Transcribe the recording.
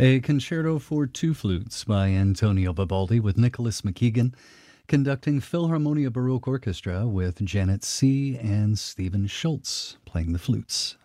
A concerto for two flutes by Antonio Vivaldi with Nicholas McKeegan conducting Philharmonia Baroque Orchestra with Janet C. and Stephen Schultz playing the flutes.